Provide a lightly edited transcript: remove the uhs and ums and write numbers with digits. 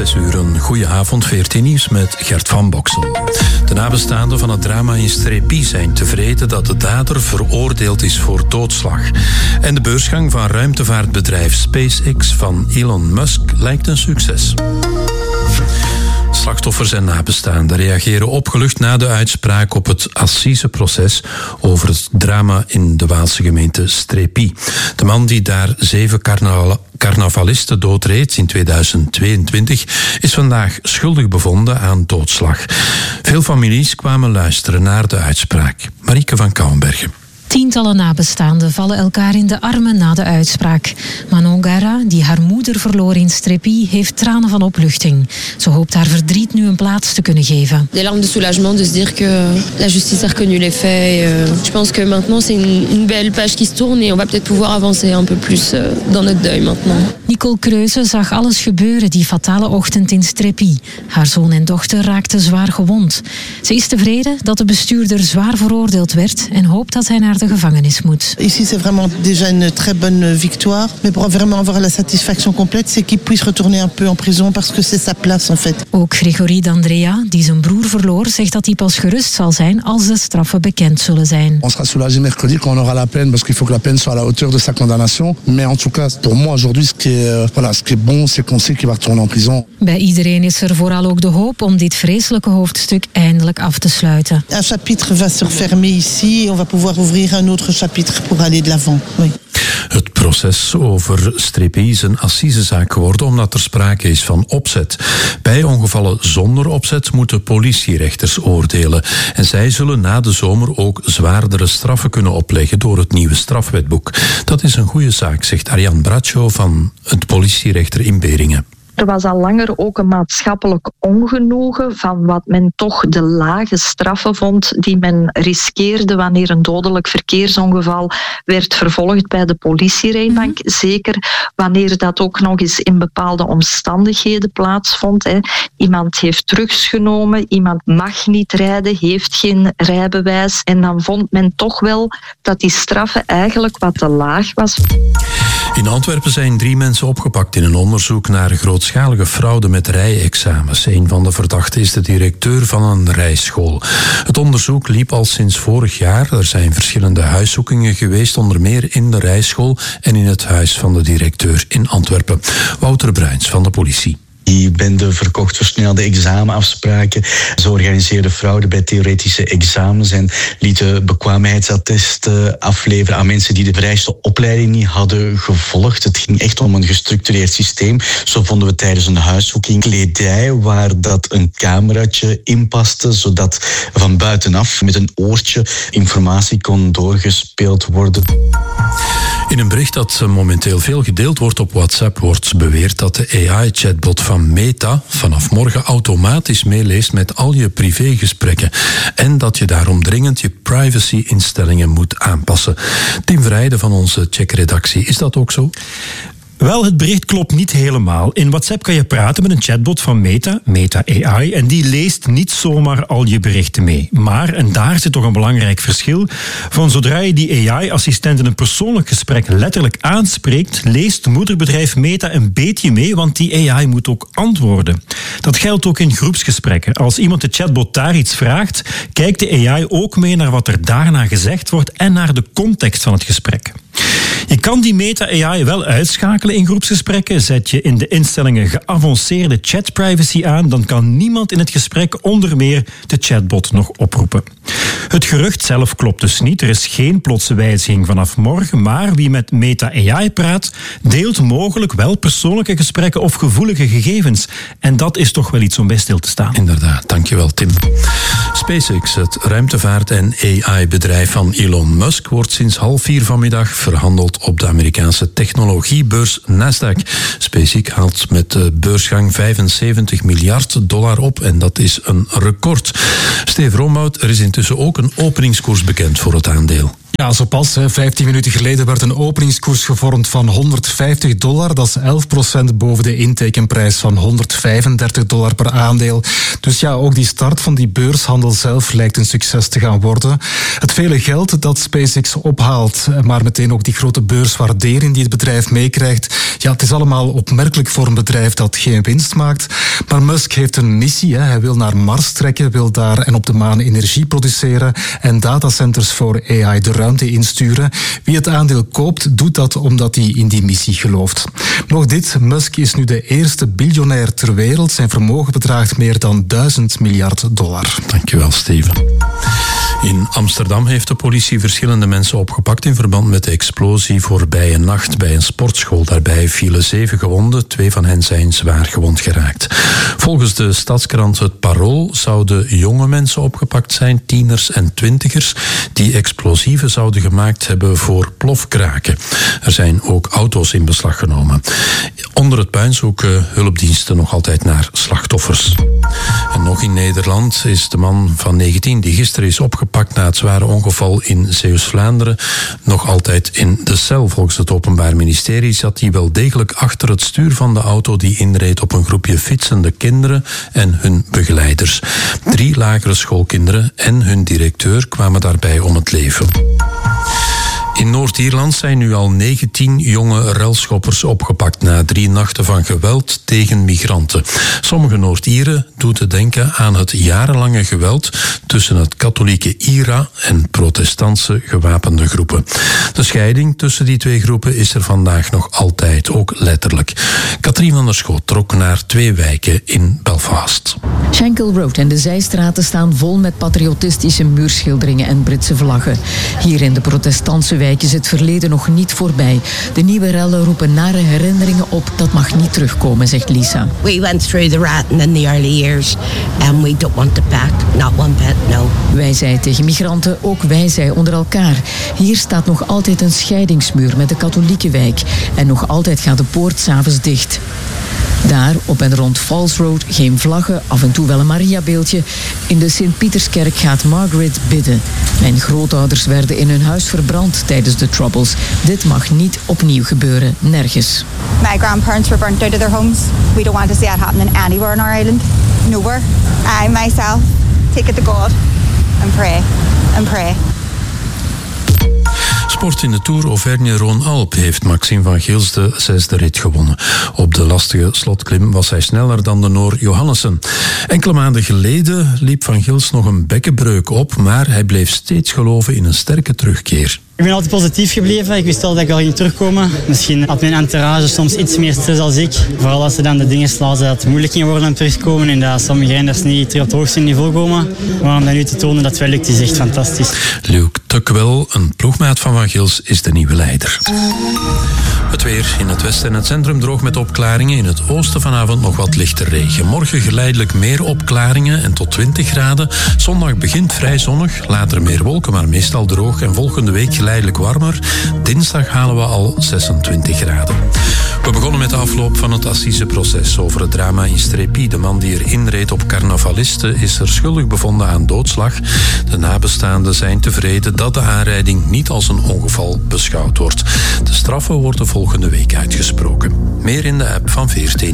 6 uur, een goede avond, 14 nieuws met Gert van Boksel. De nabestaanden van het drama in Strépy zijn tevreden dat de dader veroordeeld is voor doodslag. En de beursgang van ruimtevaartbedrijf SpaceX van Elon Musk lijkt een succes. Slachtoffers en nabestaanden reageren opgelucht na de uitspraak op het assiseproces over het drama in de Waalse gemeente Strépy. De man die daar 7 carnavalisten doodreed in 2022 is vandaag schuldig bevonden aan doodslag. Veel families kwamen luisteren naar de uitspraak. Marieke van Kouwenbergen. Tientallen nabestaanden vallen elkaar in de armen na de uitspraak. Manon Gara, die haar moeder verloor in Strépy, heeft tranen van opluchting. Ze hoopt haar verdriet nu een plaats te kunnen geven. Des larmes de soulagement de se dire que la justice a reconnu les faits. Je pense que maintenant c'est une belle page qui se tourne et on va peut-être pouvoir avancer un peu plus dans notre deuil maintenant. Nicole Kreuze zag alles gebeuren die fatale ochtend in Strépy. Haar zoon en dochter raakten zwaar gewond. Ze is tevreden dat de bestuurder zwaar veroordeeld werd en hoopt dat hij naar de gevangenis moet. Ici c'est vraiment déjà une très bonne victoire, mais pour vraiment avoir la satisfaction complète, c'est qu'il puisse retourner un peu en prison parce que c'est sa place en fait. Ook Grégory D'Andrea, die zijn broer verloor, zegt dat hij pas gerust zal zijn als de straffen bekend zullen zijn. On sera soulagé mercredi quand on aura la peine parce qu'il faut que la peine soit à la hauteur de sa condamnation, mais en tout cas pour moi aujourd'hui ce qui est bon, c'est qu'on sait qu'il va retourner en prison. Bij iedereen is er vooral ook de hoop om dit vreselijke hoofdstuk eindelijk af te sluiten. Un chapitre va se refermer ici et on va pouvoir ouvrir un autre chapitre pour aller de l'avant. Oui. Het proces over Strépy is een assisezaak geworden omdat er sprake is van opzet. Bij ongevallen zonder opzet moeten politierechters oordelen. En zij zullen na de zomer ook zwaardere straffen kunnen opleggen door het nieuwe strafwetboek. Dat is een goede zaak, zegt Arjan Bracho van het politierechter in Beringen. Er was al langer ook een maatschappelijk ongenoegen van wat men toch de lage straffen vond die men riskeerde wanneer een dodelijk verkeersongeval werd vervolgd bij de politierechtbank. Zeker wanneer dat ook nog eens in bepaalde omstandigheden plaatsvond. Iemand heeft drugs genomen, iemand mag niet rijden, heeft geen rijbewijs. En dan vond men toch wel dat die straffen eigenlijk wat te laag was. In Antwerpen zijn 3 mensen opgepakt in een onderzoek naar grootschalige fraude met rijexamens. Een van de verdachten is de directeur van een rijschool. Het onderzoek liep al sinds vorig jaar. Er zijn verschillende huiszoekingen geweest, onder meer in de rijschool en in het huis van de directeur in Antwerpen. Wouter Bruins van de politie. Die bende verkocht versnelde examenafspraken. Ze organiseerden fraude bij theoretische examens en lieten bekwaamheidsattesten afleveren aan mensen die de vereiste opleiding niet hadden gevolgd. Het ging echt om een gestructureerd systeem. Zo vonden we tijdens een huiszoeking kledij waar dat een cameraatje in paste, zodat van buitenaf met een oortje informatie kon doorgespeeld worden. In een bericht dat momenteel veel gedeeld wordt op WhatsApp wordt beweerd dat de AI-chatbot van Meta vanaf morgen automatisch meeleest met al je privégesprekken en dat je daarom dringend je privacy-instellingen moet aanpassen. Tim Verheijden van onze Check-redactie, is dat ook zo? Wel, het bericht klopt niet helemaal. In WhatsApp kan je praten met een chatbot van Meta AI, en die leest niet zomaar al je berichten mee. Maar, en daar zit toch een belangrijk verschil, van zodra je die AI-assistent in een persoonlijk gesprek letterlijk aanspreekt, leest moederbedrijf Meta een beetje mee, want die AI moet ook antwoorden. Dat geldt ook in groepsgesprekken. Als iemand de chatbot daar iets vraagt, kijkt de AI ook mee naar wat er daarna gezegd wordt en naar de context van het gesprek. Je kan die Meta-AI wel uitschakelen in groepsgesprekken. Zet je in de instellingen geavanceerde chatprivacy aan, dan kan niemand in het gesprek onder meer de chatbot nog oproepen. Het gerucht zelf klopt dus niet. Er is geen plotse wijziging vanaf morgen, maar wie met Meta-AI praat, deelt mogelijk wel persoonlijke gesprekken of gevoelige gegevens. En dat is toch wel iets om bij stil te staan. Inderdaad, dankjewel Tim. SpaceX, het ruimtevaart- en AI-bedrijf van Elon Musk, wordt sinds 3:30 vanmiddag verhandeld op de Amerikaanse technologiebeurs Nasdaq. SpaceX haalt met de beursgang $75 miljard op en dat is een record. Steve Rombout, er is intussen ook een openingskoers bekend voor het aandeel. Ja, zo pas, 15 minuten geleden werd een openingskoers gevormd van $150. Dat is 11% boven de intekenprijs van $135 per aandeel. Dus ja, ook die start van die beurshandel zelf lijkt een succes te gaan worden. Het vele geld dat SpaceX ophaalt, maar meteen ook die grote beurswaardering die het bedrijf meekrijgt. Ja, het is allemaal opmerkelijk voor een bedrijf dat geen winst maakt. Maar Musk heeft een missie. Hij wil naar Mars trekken, wil daar en op de maan energie produceren en datacenters voor AI de ruimte insturen. Wie het aandeel koopt, doet dat omdat hij in die missie gelooft. Nog dit, Musk is nu de eerste biljonair ter wereld. Zijn vermogen bedraagt meer dan $1000 miljard. Dankjewel, Steven. In Amsterdam heeft de politie verschillende mensen opgepakt in verband met de explosie voorbije nacht bij een sportschool. Daarbij vielen 7 gewonden, 2 van hen zijn zwaar gewond geraakt. Volgens de stadskrant Het Parool zouden jonge mensen opgepakt zijn, tieners en twintigers, die explosieven zouden gemaakt hebben voor plofkraken. Er zijn ook auto's in beslag genomen. Onder het puin zoeken hulpdiensten nog altijd naar slachtoffers. En nog in Nederland is de man van 19 die gisteren is opgepakt na het zware ongeval in Zeeuws-Vlaanderen nog altijd in de cel. Volgens het Openbaar Ministerie zat hij wel degelijk achter het stuur van de auto die inreed op een groepje fietsende kinderen en hun begeleiders. 3 lagere schoolkinderen en hun directeur kwamen daarbij om het leven. In Noord-Ierland zijn nu al 19 jonge relschoppers opgepakt na 3 nachten van geweld tegen migranten. Sommige Noord-Ieren doen te denken aan het jarenlange geweld tussen het katholieke IRA en protestantse gewapende groepen. De scheiding tussen die 2 groepen is er vandaag nog altijd, ook letterlijk. Katrien van der Schoot trok naar 2 wijken in Belfast. Shankill Road en de zijstraten staan vol met patriotistische muurschilderingen en Britse vlaggen. Hier in de protestantse wijk is het verleden nog niet voorbij. De nieuwe rellen roepen nare herinneringen op. Dat mag niet terugkomen, zegt Lisa. We went through the ratting in the early years and we don't want it back. Not one bit, no. Wij zei tegen migranten, ook wij zei onder elkaar. Hier staat nog altijd een scheidingsmuur met de katholieke wijk. En nog altijd gaat de poort 's avonds dicht. Daar, op en rond Falls Road, geen vlaggen, af en toe wel een Mariabeeldje. In de Sint-Pieterskerk gaat Margaret bidden. Mijn grootouders werden in hun huis verbrand tijdens de Troubles. Dit mag niet opnieuw gebeuren, nergens. My grandparents were burnt out of their homes. We don't want to see that happening anywhere on our island. Nowhere. I myself take it to God and pray and pray. Sport in de Tour Auvergne-Rhône-Alpes heeft Maxime van Gils de 6e rit gewonnen. Op de lastige slotklim was hij sneller dan de Noor Johannessen. Enkele maanden geleden liep van Gils nog een bekkenbreuk op, maar hij bleef steeds geloven in een sterke terugkeer. Ik ben altijd positief gebleven. Ik wist al dat ik al ging terugkomen. Misschien had mijn entourage soms iets meer stress als ik. Vooral als ze dan de dingen slazen dat het moeilijk ging worden om terug te komen en dat sommige renners niet terug op het hoogste niveau komen. Maar om dat nu te tonen dat het wel lukt, is echt fantastisch. Luke Tuckwell, een ploegmaat van Gils, is de nieuwe leider. Het weer in het westen en het centrum droog met opklaringen. In het oosten vanavond nog wat lichte regen. Morgen geleidelijk meer opklaringen en tot 20 graden. Zondag begint vrij zonnig, later meer wolken, maar meestal droog. En volgende week geleidelijk warmer. Dinsdag halen we al 26 graden. We begonnen met de afloop van het assiseproces over het drama in Strépy. De man die erin reed op carnavalisten is er schuldig bevonden aan doodslag. De nabestaanden zijn tevreden dat de aanrijding niet als een ongeval beschouwd wordt. De straffen worden volgende week uitgesproken. Meer in de app van 14.